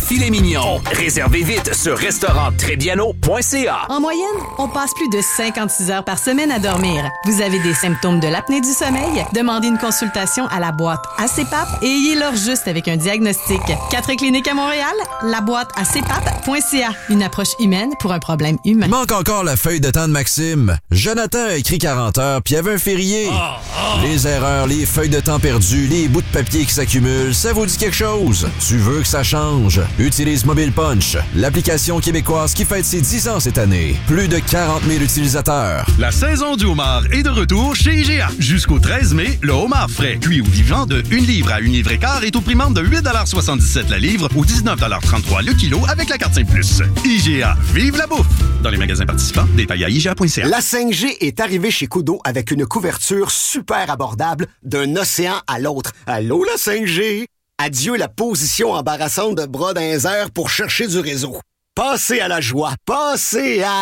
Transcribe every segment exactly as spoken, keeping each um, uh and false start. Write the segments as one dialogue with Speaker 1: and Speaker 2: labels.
Speaker 1: filet mignon. Réservez vite sur restaurant trébiano point c a.
Speaker 2: En moyenne, on passe plus de cinquante-six heures par semaine à dormir. Vous avez des symptômes de l'apnée du sommeil? Demandez une consultation à la boîte A C P A P et ayez-leur juste avec un diagnostic. Quatre cliniques à Montréal, la boîte A C P A P point c a. Une approche humaine pour un problème humain.
Speaker 3: Il manque encore la feuille de temps de Maxime. Jonathan a écrit quarante heures, puis il y avait un férié. Oh, oh. Les erreurs, les feuilles de temps perdues, les bouts de papier qui s'accumulent, ça vous dit quelque chose? Tu veux que ça change? Utilise Mobile Punch, l'application québécoise qui fête ses dix ans cette année. Plus de quarante mille utilisateurs.
Speaker 4: La saison du homard est de retour chez I G A. Jusqu'au treize mai, le homard frais, cuit ou vivant de une livre à une livre et quart est au prix membre de huit soixante-dix-sept la livre ou dix-neuf trente-trois le kilo avec la carte cinq plus. I G A, vive la bouffe! Dans les magasins participants, détails à I G A point C A.
Speaker 5: La cinq G est arrivée chez Kudo avec une couverture super abordable d'un océan à l'autre. Allô, la cinq G? Adieu la position embarrassante de bras dans les airs pour chercher du réseau. Passez à la joie. Passez à...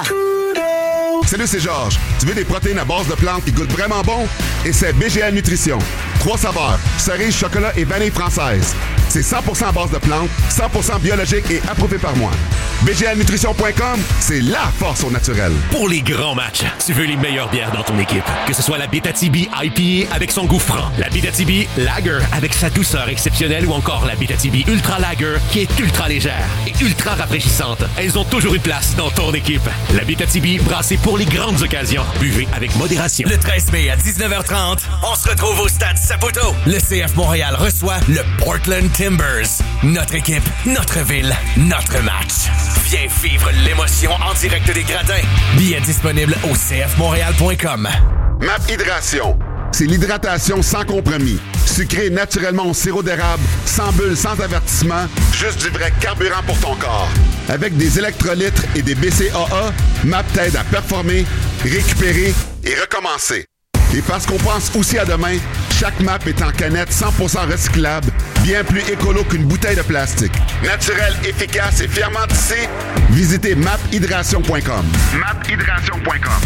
Speaker 6: Salut, c'est Georges. Tu veux des protéines à base de plantes qui goûtent vraiment bon? Essaie B G A Nutrition. Trois saveurs, cerise, chocolat et vanille française. C'est cent pour cent à base de plantes, cent pour cent biologique et approuvé par moi. B G A nutrition point com, c'est la force au naturel.
Speaker 7: Pour les grands matchs, tu veux les meilleures bières dans ton équipe. Que ce soit la Abitibi I P A avec son goût franc, la Abitibi Lager avec sa douceur exceptionnelle ou encore la Abitibi Ultra Lager qui est ultra légère et ultra rafraîchissante. Elles ont toujours une place dans ton équipe. La Abitibi brassée pour les grandes occasions. Buvez avec modération.
Speaker 1: Le treize mai à dix-neuf heures trente, on se retrouve au Stade Saputo. Le C F Montréal reçoit le Portland Timbers. Notre équipe, notre ville, notre match. Viens vivre l'émotion en direct des gradins. Billets disponibles au c f montréal point com.
Speaker 6: Map Hydration. C'est l'hydratation sans compromis. Sucré naturellement au sirop d'érable, sans bulles, sans avertissement, juste du vrai carburant pour ton corps. Avec des électrolytes et des B C A A, M A P t'aide à performer, récupérer et recommencer. Et parce qu'on pense aussi à demain, chaque M A P est en canette cent pour cent recyclable, bien plus écolo qu'une bouteille de plastique. Naturel, efficace et fièrement tissé, visitez map hydration point com. map hydration point com.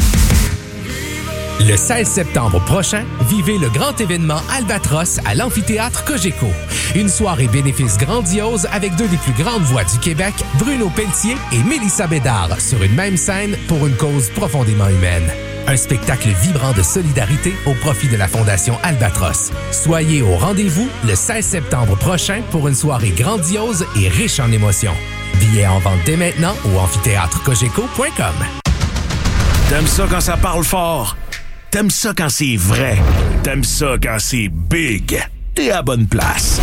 Speaker 8: Le seize septembre prochain, vivez le grand événement Albatros à l'amphithéâtre Cogeco. Une soirée bénéfice grandiose avec deux des plus grandes voix du Québec, Bruno Pelletier et Mélissa Bédard, sur une même scène pour une cause profondément humaine. Un spectacle vibrant de solidarité au profit de la Fondation Albatros. Soyez au rendez-vous le seize septembre prochain pour une soirée grandiose et riche en émotions. Billets en vente dès maintenant au amphithéâtre cogeco point com.
Speaker 7: T'aimes ça quand ça parle fort? T'aimes ça quand c'est vrai? T'aimes ça quand c'est big? T'es à bonne place.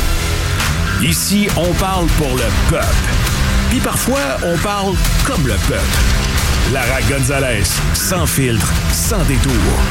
Speaker 7: Ici, on parle pour le peuple. Puis parfois, on parle comme le peuple. Lara Gonzalez, sans filtre, sans détour.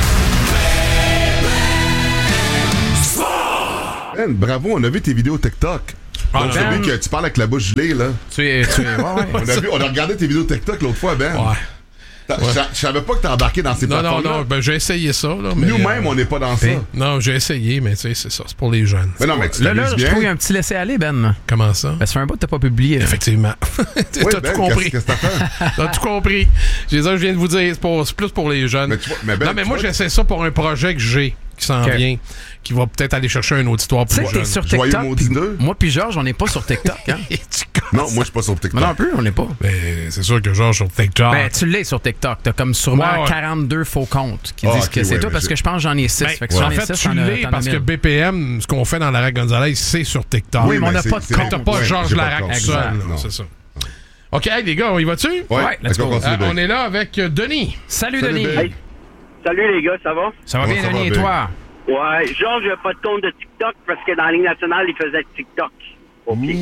Speaker 6: Ben, bravo, on a vu tes vidéos TikTok.
Speaker 9: Ah,
Speaker 6: Donc,
Speaker 9: Ben,
Speaker 6: j'ai vu que tu parles avec la bouche gelée, là.
Speaker 9: Tu es... Tu es ouais, ouais.
Speaker 6: on, a vu, on a regardé tes vidéos TikTok l'autre fois, Ben.
Speaker 9: Ouais.
Speaker 6: Ouais. Je, je savais pas que t'as embarqué dans ces
Speaker 9: non,
Speaker 6: plateformes-là.
Speaker 9: Non, non, ben j'ai essayé ça. Là, mais
Speaker 6: nous-mêmes,
Speaker 9: euh,
Speaker 6: on n'est pas dans ça.
Speaker 9: Non, j'ai essayé, mais tu sais, c'est ça. C'est pour les jeunes.
Speaker 6: Mais non, mais tu
Speaker 10: là, là,
Speaker 6: bien.
Speaker 10: je trouve qu'il y a un petit laisser-aller, Ben.
Speaker 9: Comment ça?
Speaker 10: Ben, ça fait un bout que t'as pas publié.
Speaker 9: Effectivement. t'as
Speaker 6: oui,
Speaker 9: tout
Speaker 6: ben,
Speaker 9: compris.
Speaker 6: Qu'est-ce que t'as fait?
Speaker 9: T'as tout compris. C'est ça que je viens de vous dire. C'est, pour, c'est plus pour les jeunes.
Speaker 6: Mais tu vois, mais ben,
Speaker 9: non, mais moi,
Speaker 6: vois,
Speaker 9: j'essaie ça pour un projet que j'ai, qui s'en okay. vient, qui va peut-être aller chercher un auditoire pour les jeunes.
Speaker 10: Sur TikTok,
Speaker 6: pis,
Speaker 10: moi puis Georges, on n'est pas sur TikTok. Hein?
Speaker 6: Non, moi, je suis pas sur TikTok.
Speaker 10: Mais non plus, on n'est pas.
Speaker 9: Ben, c'est sûr que Georges sur TikTok.
Speaker 10: Ben, tu l'es sur TikTok. T'as comme sûrement
Speaker 9: ouais, ouais.
Speaker 10: quarante-deux faux comptes qui
Speaker 6: ah,
Speaker 10: disent
Speaker 6: okay,
Speaker 10: que c'est
Speaker 6: ouais,
Speaker 10: toi, parce
Speaker 6: j'ai...
Speaker 10: que je pense que j'en ai six.
Speaker 9: Ben,
Speaker 10: fait que
Speaker 9: ouais.
Speaker 10: en
Speaker 9: En fait,
Speaker 10: six,
Speaker 9: tu l'es parce que B P M, ce qu'on fait dans Lara Gonzalez, c'est sur TikTok.
Speaker 10: Oui, mais on n'a pas de compte.
Speaker 9: T'as pas
Speaker 6: ouais,
Speaker 9: Georges Larac tout seul. C'est ça. OK, hey, les gars, on y va-tu?
Speaker 6: Ouais, ouais let's go.
Speaker 9: Euh, on est là avec euh, Denis.
Speaker 10: Salut, Salut Denis.
Speaker 11: Hey. Salut, les gars, ça va?
Speaker 10: Ça va bien,
Speaker 6: ça
Speaker 10: Denis,
Speaker 6: va
Speaker 10: et
Speaker 6: bien.
Speaker 10: toi?
Speaker 11: Ouais, Georges, il n'a pas de compte de TikTok parce que dans la Ligue nationale, il faisait TikTok. Au pied.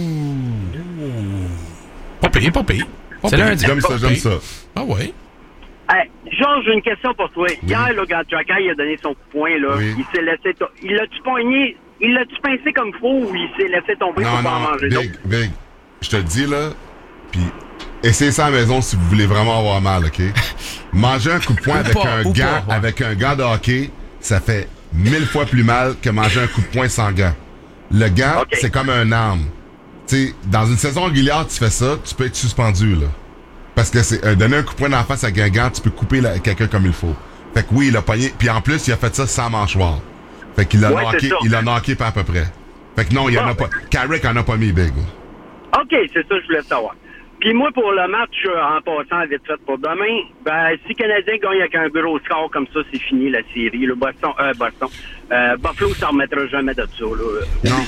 Speaker 9: Pas payé, pas payé.
Speaker 10: C'est lundi.
Speaker 6: J'aime ça, j'aime ça.
Speaker 9: Ah ouais?
Speaker 11: Hey, Georges, j'ai une question pour toi. Oui. Hier, là, quand Jacky il a donné son coup de poing, là, oui. il s'est laissé... To- il l'a-tu pogné... Il l'a-tu pincé comme faux ou il s'est laissé tomber
Speaker 6: non,
Speaker 11: pour
Speaker 6: non,
Speaker 11: pas en manger
Speaker 6: Big,
Speaker 11: d'autres?
Speaker 6: Big, je te le dis, là, puis essayez ça à la maison si vous voulez vraiment avoir mal, OK? Manger un coup de poing avec
Speaker 10: pas,
Speaker 6: un gant,
Speaker 10: pas, ouais.
Speaker 6: avec un gant de hockey, ça fait mille fois plus mal que manger un coup de poing sans gant. Le gant, okay. c'est comme un arme. Tu sais, dans une saison régulière, tu fais ça, tu peux être suspendu, là. Parce que c'est euh, donner un coup de poing dans la face avec un gant, tu peux couper la, quelqu'un comme il faut. Fait que oui, il a pogné. Puis en plus, il a fait ça sans mâchoire. Fait qu'il a
Speaker 11: ouais,
Speaker 6: knocké, il a knocké pas à peu près. Fait que non, il en ah, a pas. Carrick en a pas mis, Big.
Speaker 11: OK, c'est ça que je voulais savoir. Puis moi, pour le match, euh, en passant vite fait pour demain, ben, si le Canadien gagne avec un gros score comme ça, c'est fini la série. Le Boston, euh, Boston. Euh, Buffalo, ça remettra jamais de ça. Là.
Speaker 6: Non.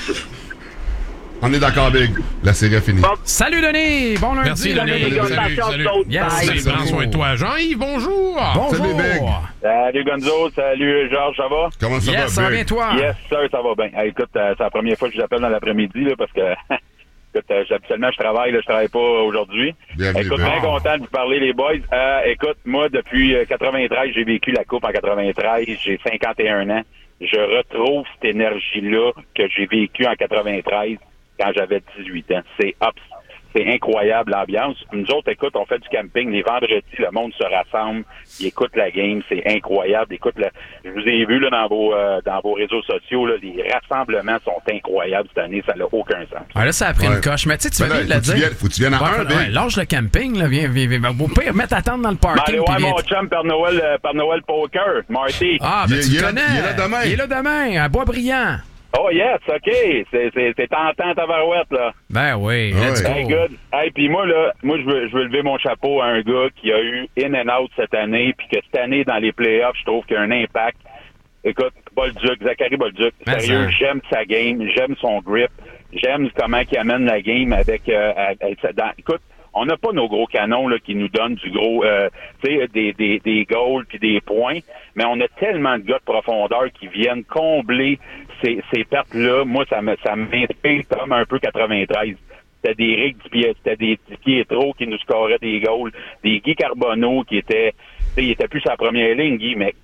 Speaker 6: On est d'accord, Big. La série est finie.
Speaker 11: Bon.
Speaker 10: Salut, Denis. Bon lundi.
Speaker 9: Merci, Denis. Salut, salut.
Speaker 10: Yes.
Speaker 9: Prends soin de toi. Jean-Yves, bonjour.
Speaker 10: Bonjour.
Speaker 6: Salut, Big.
Speaker 12: Salut Gonzo, salut Georges, ça va?
Speaker 6: Comment ça
Speaker 10: yes,
Speaker 6: va,
Speaker 10: ça va
Speaker 6: Big?
Speaker 10: bien, toi?
Speaker 12: Yes, sir, ça va bien. Hey, écoute, euh, c'est la première fois que je vous appelle dans l'après-midi, là, parce que, écoute, euh, habituellement, je travaille, là, je travaille pas aujourd'hui.
Speaker 6: Bienvenue,
Speaker 12: Écoute,
Speaker 6: Big.
Speaker 12: bien content de vous parler, les boys. Euh, écoute, moi, depuis quatre-vingt-treize, j'ai vécu la Coupe en quatre-vingt-treize, j'ai cinquante et un ans. Je retrouve cette énergie-là que j'ai vécue en quatre-vingt-treize quand j'avais dix-huit ans. C'est abs- c'est incroyable l'ambiance. Nous autres, écoute, on fait du camping les vendredis, le monde se rassemble, ils écoutent la game, c'est incroyable. Écoute, le, je vous ai vu là dans vos euh, dans vos réseaux sociaux, là, les rassemblements sont incroyables cette année, ça n'a aucun sens.
Speaker 10: Ah, là, ça a pris
Speaker 6: Ouais.
Speaker 10: une coche. Mais tu sais, tu
Speaker 6: Ben
Speaker 10: viens
Speaker 6: là,
Speaker 10: de le
Speaker 6: faut que tu
Speaker 10: dire.
Speaker 6: viennes- faut que tu viennes en
Speaker 10: Ouais,
Speaker 6: un, Big.
Speaker 10: ouais, lâche le camping, là. Viens, viens, viens. Au pire, mets ta tente dans le
Speaker 12: Ben,
Speaker 10: parking.
Speaker 12: allez voir
Speaker 10: puis viens-
Speaker 12: mon chum Père Noël, euh, Père Noël Poker, Marty.
Speaker 10: Ah, ben
Speaker 6: Il-
Speaker 10: tu
Speaker 6: il
Speaker 10: le
Speaker 6: est là-
Speaker 10: connais.
Speaker 6: il est là demain.
Speaker 10: Il est là demain, à Boisbriand.
Speaker 12: Oh yes, OK. C'est, c'est, c'est tentant tabarouette, là.
Speaker 10: Ben oui,
Speaker 6: Ouais.
Speaker 10: let's go.
Speaker 12: Hey, good. Hey, puis moi, là, moi, je veux, je veux lever mon chapeau à un gars qui a eu in and out cette année, puis que cette année, dans les playoffs, je trouve qu'il y a un impact. Écoute, Bolduc, Zachary Bolduc,
Speaker 10: Mais
Speaker 12: sérieux,
Speaker 10: ça.
Speaker 12: j'aime sa game, j'aime son grip, j'aime comment il amène la game avec... Euh, avec sa- dans- écoute, on n'a pas nos gros canons là, qui nous donnent du gros, euh, tu sais, des, des, des goals puis des points, mais on a tellement de gars de profondeur qui viennent combler ces, ces pertes-là. Moi, ça me ça m'inspire comme un peu quatre-vingt-treize. C'était des Rick Di- c'était des Di Pietro qui nous scoraient des goals, des Guy Carbonneau qui étaient, tu sais, il était plus sa première ligne, Guy, mais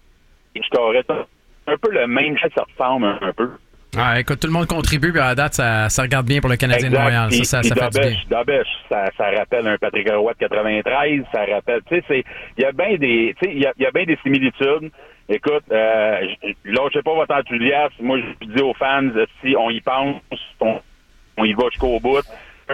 Speaker 12: il scorait un peu le même jeu, ça ressemble un, un peu.
Speaker 10: Ah, écoute, tout le monde contribue, puis à la date, ça, ça regarde bien pour le Canadien de Montréal.
Speaker 12: Puis-
Speaker 10: Ça, ça,
Speaker 12: puis
Speaker 10: ça fait du bien.
Speaker 12: Dabesh, Dabesh, ça, ça rappelle un Patrick Roy de quatre-vingt-treize, ça rappelle, tu sais, c'est, il y a bien des, tu sais, il y a, il y a bien des similitudes. Écoute, euh, j- lâchez pas votre enthousiasme. Moi, je dis aux fans, si on y pense, on, on y va jusqu'au bout.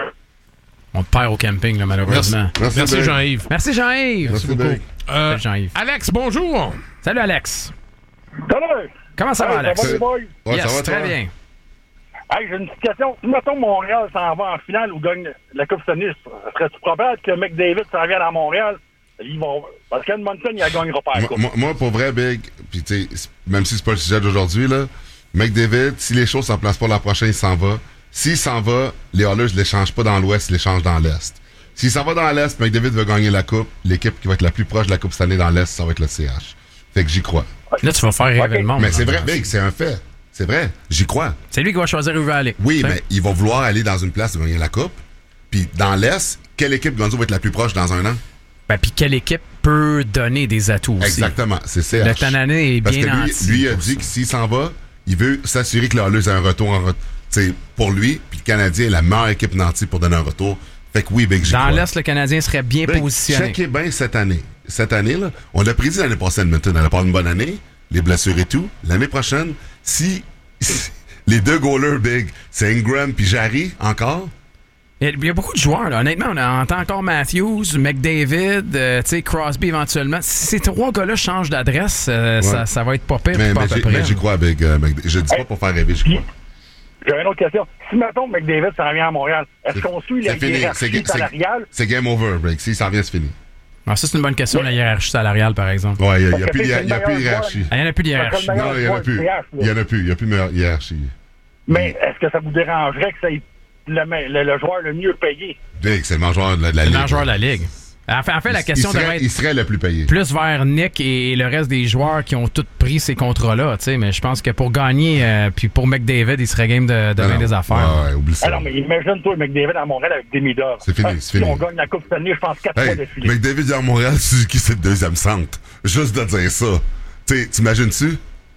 Speaker 10: On te perd au camping, là, malheureusement.
Speaker 6: Merci,
Speaker 9: Merci
Speaker 6: Big.
Speaker 9: Jean-Yves.
Speaker 10: Merci, Jean-Yves.
Speaker 6: Merci,
Speaker 10: beaucoup.
Speaker 6: Big.
Speaker 9: Euh,
Speaker 10: Salut, Jean-Yves.
Speaker 9: Alex, bonjour.
Speaker 10: Salut, Alex.
Speaker 13: Salut!
Speaker 10: Comment ça
Speaker 13: Hey,
Speaker 10: va, Alex?
Speaker 13: Ça va, les boys?
Speaker 6: Ouais,
Speaker 10: yes,
Speaker 6: ça va,
Speaker 10: très
Speaker 6: toi?
Speaker 10: bien.
Speaker 13: Hey, j'ai une petite question. Si, mettons, Montréal s'en va en finale ou gagne la Coupe Stanley, serait-tu probable que McDavid s'en vienne à Montréal? Ils vont... Parce qu'Edmonton, il ne gagnera pas la
Speaker 6: Moi,
Speaker 13: Coupe.
Speaker 6: moi- moi, pour vrai, Big, puis tu sais, même si c'est pas le sujet d'aujourd'hui, là, McDavid, si les choses s'en placent pas la prochaine, il s'en va. S'il s'en va, les Oilers ne l'échangent pas dans l'Ouest, ils l'échangent dans l'Est. S'il s'en va dans l'Est, McDavid veut gagner la Coupe, l'équipe qui va être la plus proche de la Coupe cette année dans l'Est, ça va être le C H. Fait que j'y crois.
Speaker 10: Là, tu vas faire rêver le monde.
Speaker 6: Mais c'est
Speaker 10: là.
Speaker 6: vrai, Big, c'est un fait. C'est vrai, j'y crois.
Speaker 10: C'est lui qui va choisir où il veut aller.
Speaker 6: Oui,
Speaker 10: T'sais.
Speaker 6: mais il va vouloir aller dans une place de gagner la Coupe. Puis dans l'Est, quelle équipe Gonzo va être la plus proche dans un an?
Speaker 10: Ben, puis quelle équipe peut donner des atouts aussi?
Speaker 6: Exactement, c'est C H.
Speaker 10: Le Tanané est
Speaker 6: Parce
Speaker 10: bien
Speaker 6: que lui,
Speaker 10: nanti
Speaker 6: lui a
Speaker 10: pour
Speaker 6: dit
Speaker 10: ça.
Speaker 6: que s'il s'en va, il veut s'assurer que le Oilers ait un retour en re- t'sais, pour lui. Puis le Canadien est la meilleure équipe nantie pour donner un retour. Fait que oui, Big, j'y
Speaker 10: Dans
Speaker 6: crois.
Speaker 10: l'Est, le Canadien serait bien
Speaker 6: Big,
Speaker 10: positionné.
Speaker 6: checkez bien cette année. Cette année, là, on l'a prédit l'année passée à Edmonton. Elle a pas une bonne année, les blessures et tout. L'année prochaine, si, si les deux goalers, Big, c'est Ingram puis Jarry encore.
Speaker 10: Il y, a, il y a beaucoup de joueurs, là. Honnêtement, on entend encore Matthews, McDavid, euh, tu sais, Crosby éventuellement. Si ces trois gars-là changent d'adresse, euh,
Speaker 6: Ouais.
Speaker 10: ça, ça va être pas pire,
Speaker 6: Mais,
Speaker 10: pas
Speaker 6: mais
Speaker 10: à peu
Speaker 6: j'y-
Speaker 10: près.
Speaker 6: mais j'y crois, Big. euh, McDavid. Je dis pas pour faire rêver, j'y crois.
Speaker 13: J'ai une autre question. Si, mettons, McDavid s'en vient à Montréal, est-ce qu'on suit la
Speaker 6: C'est fini. C'est
Speaker 13: hiérarchie
Speaker 6: ga- c'est-
Speaker 13: salariale?
Speaker 6: c'est game over, Big. S'il s'en vient, c'est fini.
Speaker 10: Ah, ça, c'est une bonne question, la hiérarchie salariale, par exemple.
Speaker 6: Ouais, il n'y a,
Speaker 13: Parce
Speaker 6: y a
Speaker 13: que
Speaker 6: plus,
Speaker 13: c'est
Speaker 6: y a-
Speaker 13: le
Speaker 6: y a plus de
Speaker 13: meilleur
Speaker 6: hiérarchie.
Speaker 10: Ah, il n'y en a plus de hiérarchie.
Speaker 13: Parce que le
Speaker 6: Non, il n'y en a plus.
Speaker 13: C H,
Speaker 6: Il n'y en a plus. Il n'y a plus de hiérarchie.
Speaker 13: Mais est-ce que ça vous dérangerait que c'est le, le, le joueur le mieux payé?
Speaker 6: Big, c'est le meilleur joueur de la, de la
Speaker 10: C'est le
Speaker 6: Ligue.
Speaker 10: meilleur joueur de la Ligue. En fait, en fait la
Speaker 6: Il-
Speaker 10: question
Speaker 6: il serait,
Speaker 10: devrait être
Speaker 6: il serait le plus payé.
Speaker 10: plus vers Nick et le reste des joueurs qui ont tous pris ces contrats-là, tu sais. Mais je pense que pour gagner, euh, puis pour McDavid, il serait game de, de
Speaker 6: Non,
Speaker 10: bien
Speaker 6: non.
Speaker 10: des affaires.
Speaker 6: Ouais, ouais, oublie ça.
Speaker 13: Alors, mais imagine-toi McDavid à Montréal avec Demi d'or.
Speaker 6: C'est fini,
Speaker 13: Ah,
Speaker 6: c'est fini.
Speaker 13: Si on gagne la Coupe Stanley, je pense quatre fois
Speaker 6: Hey,
Speaker 13: de filet.
Speaker 6: McDavid vient à Montréal, Suzuki, c'est le deuxième centre. Juste de dire ça. Tu sais, t'imagines-tu?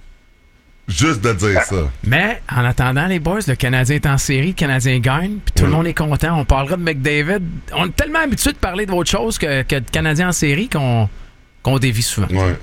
Speaker 6: Juste de dire ça.
Speaker 10: Mais en attendant, les boys, le Canadien est en série, le Canadien gagne, puis tout le
Speaker 6: Ouais.
Speaker 10: monde est content. On parlera de McDavid. On est tellement habitué de parler d'autre chose que, que de Canadien en série qu'on qu'on dévie souvent.
Speaker 6: Ouais.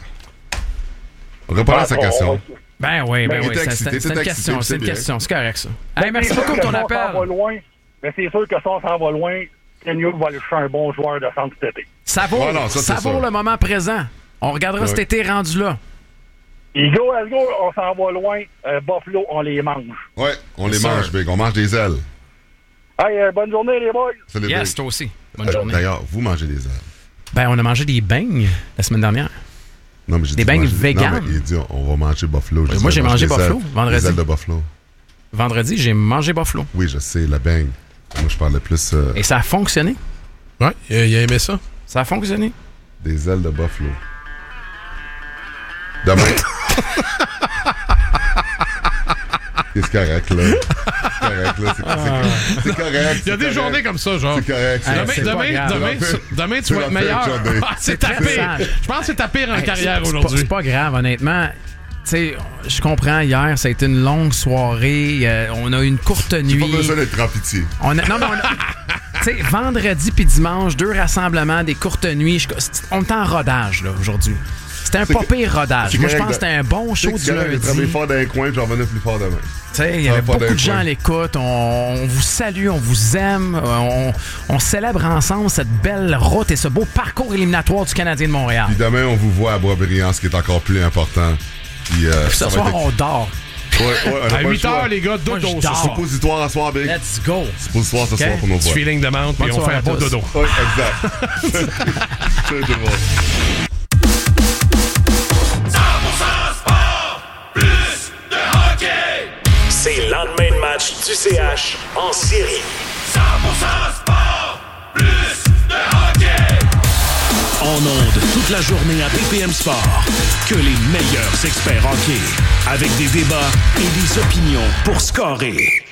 Speaker 6: On répond à sa
Speaker 13: Ah,
Speaker 6: question.
Speaker 13: on-
Speaker 10: Ben oui, ben
Speaker 6: Mais
Speaker 10: oui.
Speaker 6: t'es
Speaker 10: c'est-
Speaker 6: excité,
Speaker 10: C'est c'est
Speaker 6: t'es
Speaker 10: une
Speaker 6: excité,
Speaker 10: question,
Speaker 6: c'est
Speaker 10: c'est une
Speaker 6: bien.
Speaker 10: question. C'est correct, ça.
Speaker 13: Mais
Speaker 10: Hey, merci
Speaker 13: c'est sûr
Speaker 10: beaucoup
Speaker 13: que
Speaker 10: pour ton
Speaker 13: si on s'en va
Speaker 10: appel.
Speaker 13: loin, mais c'est sûr que si on s'en va loin, Kenyuk va aller chercher un bon joueur de centre cet été.
Speaker 10: Ça vaut,
Speaker 6: Ouais, non, ça,
Speaker 10: ça
Speaker 6: c'est
Speaker 10: vaut
Speaker 6: sûr.
Speaker 10: le moment présent. On regardera
Speaker 6: Ouais.
Speaker 10: cet été rendu là.
Speaker 13: Et go, let's go, on s'en va loin. Euh, Buffalo, on les mange.
Speaker 6: Ouais, on les
Speaker 10: Yes,
Speaker 6: mange,
Speaker 10: sir.
Speaker 6: Big. On mange des ailes.
Speaker 13: Hey, euh, bonne journée, les boys.
Speaker 6: Salut,
Speaker 10: Yes,
Speaker 6: Big.
Speaker 10: toi aussi. Bonne
Speaker 6: Euh,
Speaker 10: journée.
Speaker 6: D'ailleurs, vous mangez des ailes.
Speaker 10: Ben, on a mangé des beignes la semaine dernière.
Speaker 6: Non, mais j'ai
Speaker 10: Des
Speaker 6: dit
Speaker 10: beignes
Speaker 6: manger-
Speaker 10: vegan.
Speaker 6: Non, mais il dit on va manger buffalo.
Speaker 10: Euh,
Speaker 6: dit,
Speaker 10: moi, j'ai
Speaker 6: on mange
Speaker 10: mangé
Speaker 6: des
Speaker 10: buffalo,
Speaker 6: ailes-
Speaker 10: vendredi.
Speaker 6: Des ailes de buffalo.
Speaker 10: Vendredi, j'ai mangé buffalo.
Speaker 6: Oui, je sais, la beigne. Moi, je parlais plus euh,
Speaker 10: Et ça a fonctionné.
Speaker 9: Ouais, il a, il a aimé ça.
Speaker 10: Ça a fonctionné.
Speaker 6: des ailes de buffalo. Demain. C'est correct, là. C'est correct, là. C'est, c'est- c'est correct.
Speaker 9: Il y a des
Speaker 6: correct.
Speaker 9: journées comme ça, genre.
Speaker 6: C'est correct. c'est-
Speaker 9: Demain,
Speaker 10: c'est pas
Speaker 9: demain,
Speaker 10: grave.
Speaker 9: demain,
Speaker 6: C'est la
Speaker 9: tu-
Speaker 6: pire-
Speaker 9: demain, tu
Speaker 6: c'est
Speaker 9: vas
Speaker 6: la
Speaker 9: être
Speaker 6: pire
Speaker 9: meilleur.
Speaker 6: journée.
Speaker 9: Ah, c'est
Speaker 10: C'est
Speaker 9: ta
Speaker 10: très
Speaker 9: pire.
Speaker 10: sage.
Speaker 9: Je pense que c'est ta pire en
Speaker 10: Hey,
Speaker 9: carrière
Speaker 10: c'est- c'est pas-
Speaker 9: aujourd'hui.
Speaker 10: C'est pas grave, honnêtement. Tu sais, je comprends, hier, ça a été une longue soirée. euh, on a eu une courte
Speaker 6: J'ai
Speaker 10: nuit.
Speaker 6: pas besoin d'être en pitié.
Speaker 10: On a, non, mais on a. Tu sais, vendredi puis dimanche, deux rassemblements, des courtes nuits. Je- c'est- on est en rodage, là, aujourd'hui. C'était un
Speaker 6: C'est
Speaker 10: pas
Speaker 6: que-
Speaker 10: pire rodage.
Speaker 6: c'est
Speaker 10: Moi, je
Speaker 6: correct
Speaker 10: pense que
Speaker 6: de-
Speaker 10: c'était un bon show
Speaker 6: C'est
Speaker 10: du
Speaker 6: correct de travailler
Speaker 10: lundi.
Speaker 6: fort dans les coins puis j'en revenais plus fort demain.
Speaker 10: Tu sais, il y
Speaker 6: Ça
Speaker 10: avait
Speaker 6: va pas
Speaker 10: beaucoup
Speaker 6: d'un
Speaker 10: de gens
Speaker 6: coin.
Speaker 10: à l'écoute. On, on vous salue, on vous aime. On, on célèbre ensemble cette belle route et ce beau parcours éliminatoire du Canadien de Montréal.
Speaker 6: Puis demain, on vous voit à Boisbriand, ce qui est encore plus important. Puis, euh,
Speaker 10: Puis ce
Speaker 6: ça va
Speaker 10: soir,
Speaker 6: être-
Speaker 10: on dort.
Speaker 6: Ouais, ouais, on a
Speaker 9: À
Speaker 6: pas le
Speaker 9: huit
Speaker 6: choix.
Speaker 9: heures, les gars,
Speaker 10: Moi,
Speaker 9: dodo
Speaker 10: je
Speaker 9: ce
Speaker 10: dors.
Speaker 9: soir.
Speaker 6: Suppositoire à soir, Big.
Speaker 10: Let's go.
Speaker 6: Suppositoire ce
Speaker 10: Ok.
Speaker 6: soir pour nos
Speaker 9: Petit
Speaker 6: voix.
Speaker 9: feeling de menthe, puis
Speaker 10: Bonne
Speaker 9: on fait
Speaker 10: soirée
Speaker 9: un
Speaker 10: à
Speaker 9: pas
Speaker 10: tous.
Speaker 9: dodo.
Speaker 6: Oui, exact. Salut tout le monde.
Speaker 7: C'est le lendemain de match du C H en série.
Speaker 1: cent pour cent sport, plus de hockey.
Speaker 7: En ondes toute la journée à B P M Sport. Que les meilleurs experts hockey. Avec des débats et des opinions pour scorer.